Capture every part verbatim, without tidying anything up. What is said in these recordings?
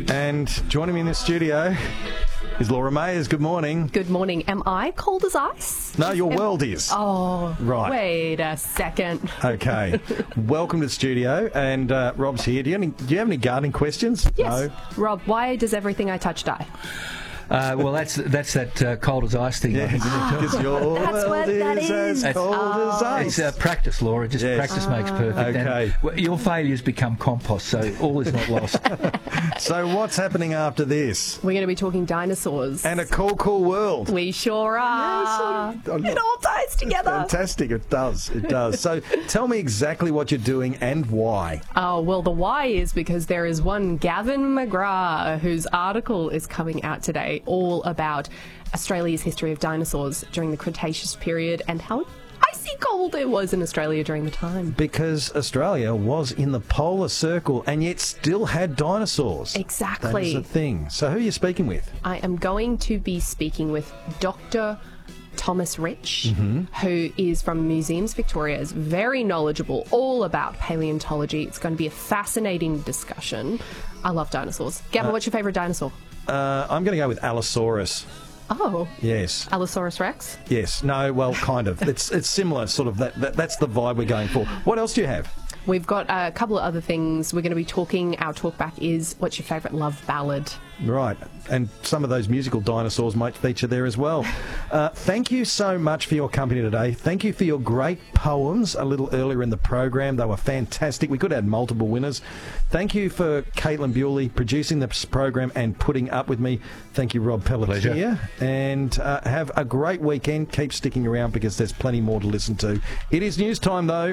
And joining me in the studio is Laura Mayers. Good morning. Good morning. Am I cold as ice? No, your Am- world is. Oh, right. Wait a second. Okay. Welcome to the studio. And uh, Rob's here. Do you, have any, do you have any gardening questions? Yes. No? Rob, why does everything I touch die? Uh, well, that's that's that uh, cold as ice thing. I think, isn't it? Because your That's world what that is is. as cold Oh. as ice. It's uh, practice, Laura. Just Yes. practice makes perfect. Okay. And, well, your failures become compost, so all is not lost. So what's happening after this? We're going to be talking dinosaurs. And a cool, cool world. we sure are. Yes, I'm- it all ties together. Fantastic. It does. It does. So tell me exactly what you're doing and why. Oh, well, the why is because there is one Gavin McGrath whose article is coming out today all about Australia's history of dinosaurs during the Cretaceous period and how icy cold it was in Australia during the time. Because Australia was in the polar circle and yet still had dinosaurs. Exactly. That is the thing. So who are you speaking with? I am going to be speaking with Doctor Thomas Rich, Mm-hmm. who is from Museums Victoria, is very knowledgeable all about paleontology. It's going to be a fascinating discussion. I love dinosaurs. Gavin, Uh, what's your favourite dinosaur? Uh, I'm going to go with Allosaurus. Oh, Yes. Allosaurus Rex? Yes. No, well, kind of. It's it's similar, sort of. That, that That's the vibe we're going for. What else do you have? We've got a couple of other things. We're going to be talking, our talkback is, what's your favourite love ballad? Right. And some of those musical dinosaurs might feature there as well. Uh, thank you so much for your company today. Thank you for your great poems a little earlier in the program. They were fantastic. We could have had multiple winners. Thank you for Caitlin Bewley producing this program and putting up with me. Thank you, Rob Pelletier. Pleasure. And uh, have a great weekend. Keep sticking around because there's plenty more to listen to. It is news time, though.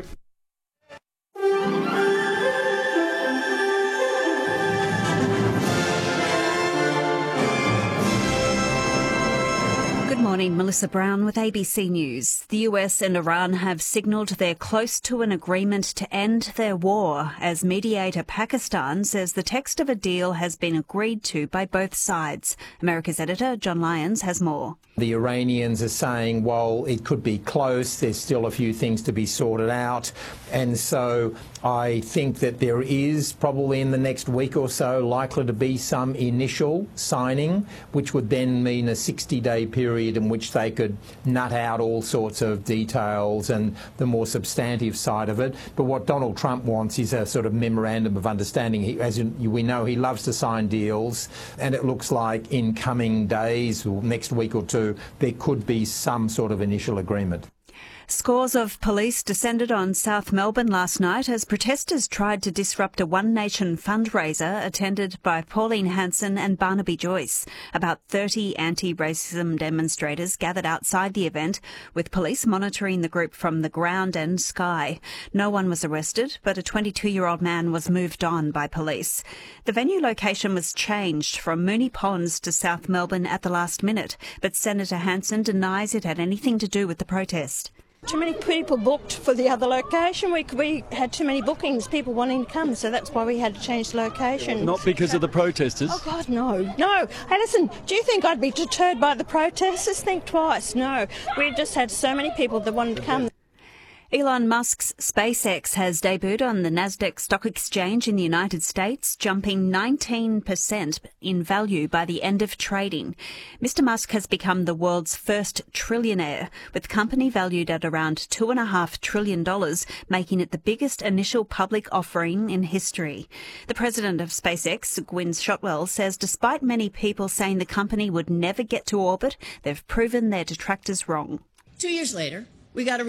Good morning, Melissa Brown with A B C News. The U S and Iran have signalled they're close to an agreement to end their war, as mediator Pakistan says the text of a deal has been agreed to by both sides. America's editor John Lyons has more. The Iranians are saying, well, it could be close, there's still a few things to be sorted out. And so I think that there is probably in the next week or so likely to be some initial signing, which would then mean a sixty-day period in which they could nut out all sorts of details and the more substantive side of it. But what Donald Trump wants is a sort of memorandum of understanding. He, as we know, he loves to sign deals, and it looks like in coming days or next week or two, there could be some sort of initial agreement. Scores of police descended on South Melbourne last night as protesters tried to disrupt a One Nation fundraiser attended by Pauline Hanson and Barnaby Joyce. About thirty anti-racism demonstrators gathered outside the event, with police monitoring the group from the ground and sky. No one was arrested, but a twenty-two-year-old man was moved on by police. The venue location was changed from Moonee Ponds to South Melbourne at the last minute, but Senator Hanson denies it had anything to do with the protest. Too many people booked for the other location. We, we had too many bookings, people wanting to come, so that's why we had to change the location. Not because of the protesters? Oh, God, no. No. Hey, listen, do you think I'd be deterred by the protesters? Think twice. No. We just had so many people that wanted to come. Elon Musk's SpaceX has debuted on the Nasdaq Stock Exchange in the United States, jumping nineteen percent in value by the end of trading. Mister Musk has become the world's first trillionaire, with the company valued at around two point five trillion dollars, making it the biggest initial public offering in history. The president of SpaceX, Gwynne Shotwell, says despite many people saying the company would never get to orbit, they've proven their detractors wrong. Two years later, we got a